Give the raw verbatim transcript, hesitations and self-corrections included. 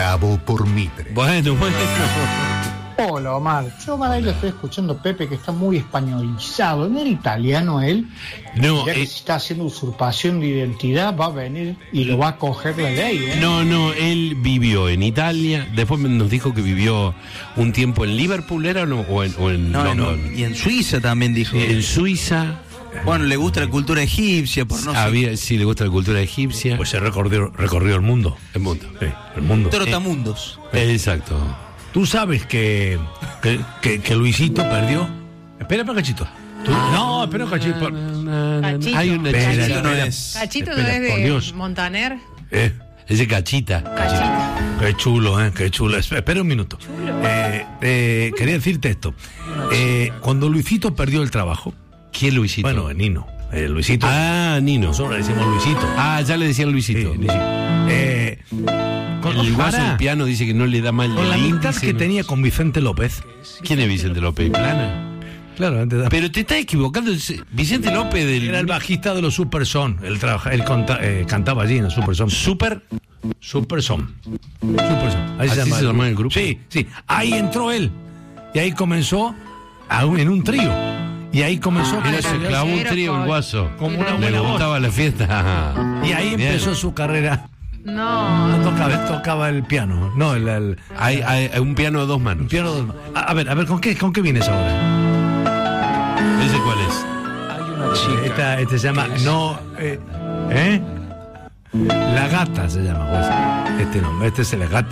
Bravo por Mitre. Bueno, bueno. Hola Omar, yo Omar ahí lo estoy escuchando Pepe que está muy españolizado, ¿no era italiano él? No, ya que eh, si está haciendo usurpación de identidad va a venir y lo va a coger la ley, ¿eh? No, no, él vivió en Italia, después nos dijo que vivió un tiempo en Liverpool, ¿era o, no? o en, o en No, London? no, y en Suiza también dijo. En Suiza. Bueno, le gusta la cultura egipcia, por no Había, sé. sí, le gusta la cultura egipcia. Pues se recorrió, recorrió el mundo. El mundo. Sí, el mundo. Trotamundos. Eh, exacto. Tú sabes que, que, que, que Luisito perdió. Espera, espera, cachito. Tú- no, espera, cachito. Cachito. Hay una Espera, chica. Cachito no espera. es. Cachito Espera, no es por de Dios. Montaner. Eh, Ese cachita. Cachito. Qué chulo, ¿eh? Qué chulo. Esp- Espera un minuto. Eh, eh, quería decirte esto. Eh, cuando Luisito perdió el trabajo, ¿Quién Luisito? bueno, Nino, eh, Luisito, Ah, Nino. nosotros le decimos Luisito. Ah, ya le decían Sí, Luisito. Luisito. Eh, con, El guaso pará. del piano dice que no le da mal Con la el amistad índice, que ¿no? tenía con Vicente López. ¿Quién es Vicente López? Plana. Claro, antes de- Pero te estás equivocando. Vicente López del. era el bajista de los Super Son. Él, trabaja, él conta- eh, cantaba allí en el Super Son. Super. Super Son. Super Son. Ahí ¿Así se llamaba el grupo? Sí, sí. Ahí entró él. Y ahí comenzó a un- en un trío. Y ahí comenzó. Ah, Mira, era se clavó un era trío el con- guaso. Como una Le buena voz. gustaba la fiesta. Y ahí Bien. empezó su carrera. No. No tocaba, él tocaba el piano. No, el, el- Hay, hay- hay un piano a dos manos. el piano. de- A, a ver, a ver, ¿con qué, con qué vienes ahora? ¿Ese cuál es? Esta, este se llama No. Eh, ¿eh? La gata se llama, pues. Este nombre, este es la gata.